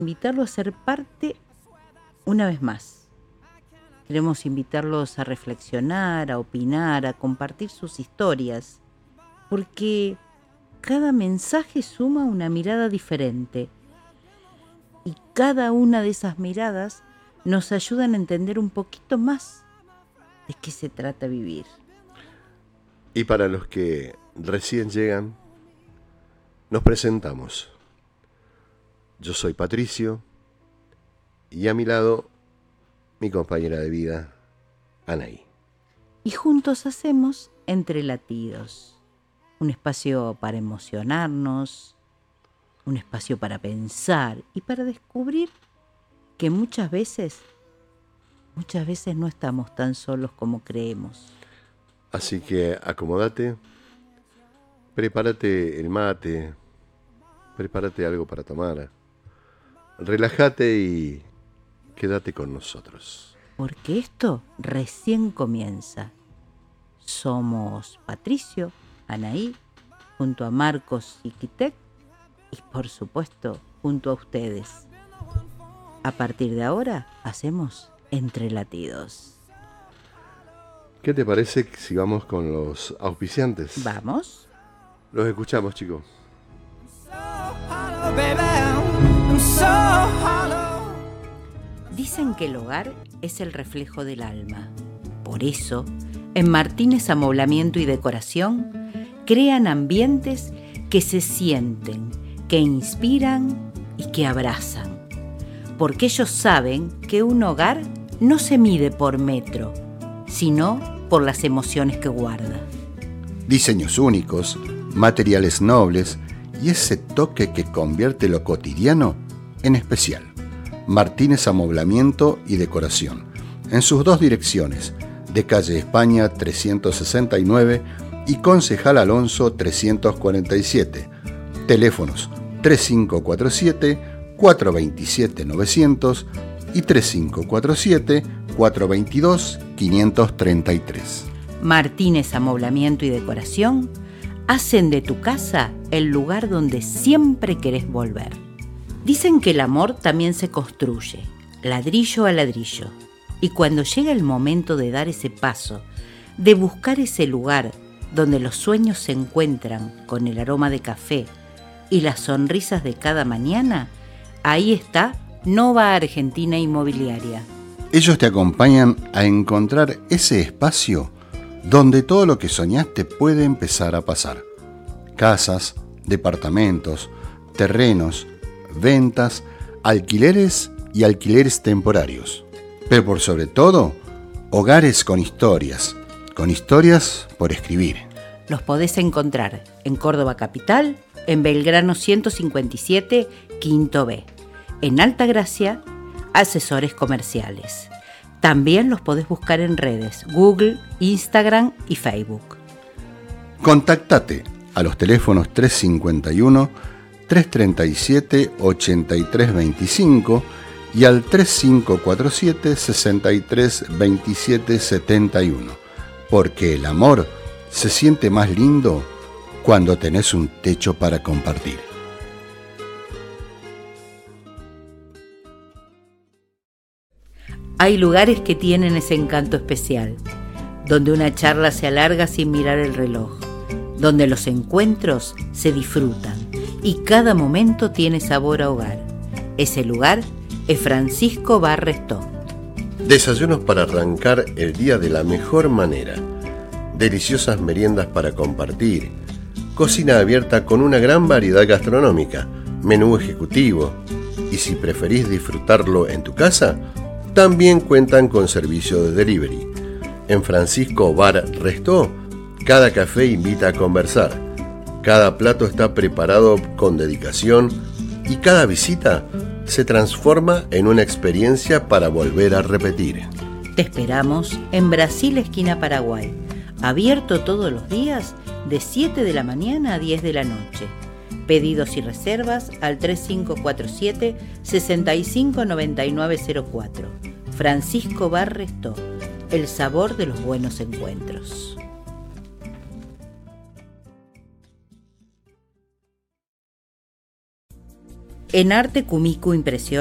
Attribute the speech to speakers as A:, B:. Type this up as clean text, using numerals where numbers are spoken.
A: invitarlo a ser parte una vez más. Queremos invitarlos a reflexionar, a opinar, a compartir sus historias, porque cada mensaje suma una mirada diferente y cada una de esas miradas nos ayudan a entender un poquito más de qué se trata vivir.
B: Y para los que recién llegan, nos presentamos. Yo soy Patricio y a mi lado mi compañera de vida, Anaí.
A: Y juntos hacemos Entre Latidos, un espacio para emocionarnos, un espacio para pensar y para descubrir que muchas veces no estamos tan solos como creemos.
B: Así que acomódate, prepárate el mate, prepárate algo para tomar, relájate y quédate con nosotros.
A: Porque esto recién comienza. Somos Patricio, Anaí, junto a Marcos y Quitek, y por supuesto, junto a ustedes. A partir de ahora, hacemos Entre Latidos.
B: ¿Qué te parece si vamos con los auspiciantes?
A: ¿Vamos?
B: Los escuchamos, chicos.
A: Dicen que el hogar es el reflejo del alma. Por eso, en Martínez Amoblamiento y Decoración, crean ambientes que se sienten, que inspiran y que abrazan. Porque ellos saben que un hogar no se mide por metro, sino por las emociones que guarda.
C: Diseños únicos, materiales nobles y ese toque que convierte lo cotidiano en especial. Martínez Amoblamiento y Decoración, en sus dos direcciones, de calle España 369 y Concejal Alonso 347. Teléfonos 3547-427-900 y 3547-422-533.
A: Martínez Amoblamiento y Decoración hacen de tu casa el lugar donde siempre querés volver. Dicen que el amor también se construye, ladrillo a ladrillo. Y cuando llega el momento de dar ese paso, de buscar ese lugar donde los sueños se encuentran con el aroma de café y las sonrisas de cada mañana, ahí está Nova Argentina Inmobiliaria.
C: Ellos te acompañan a encontrar ese espacio donde todo lo que soñaste puede empezar a pasar. Casas, departamentos, terrenos, ventas, alquileres y alquileres temporarios. Pero por sobre todo, hogares con historias por escribir.
A: Los podés encontrar en Córdoba Capital, en Belgrano 157, Quinto B. En Altagracia, asesores comerciales. También los podés buscar en redes, Google, Instagram y Facebook.
C: Contáctate a los teléfonos 351-337-8325 y al 3547-632771, porque el amor se siente más lindo cuando tenés un techo para compartir.
A: Hay lugares que tienen ese encanto especial, donde una charla se alarga sin mirar el reloj, donde los encuentros se disfrutan y cada momento tiene sabor a hogar. Ese lugar es Francisco Bar Restó.
B: Desayunos para arrancar el día de la mejor manera. Deliciosas meriendas para compartir. Cocina abierta con una gran variedad gastronómica. Menú ejecutivo. Y si preferís disfrutarlo en tu casa, también cuentan con servicio de delivery. En Francisco Bar Restó, cada café invita a conversar. Cada plato está preparado con dedicación y cada visita se transforma en una experiencia para volver a repetir.
A: Te esperamos en Brasil, esquina Paraguay. Abierto todos los días de 7 de la mañana a 10 de la noche. Pedidos y reservas al 3547-659904. Francisco Bar Restó, el sabor de los buenos encuentros. En Arte Cumicu Impresión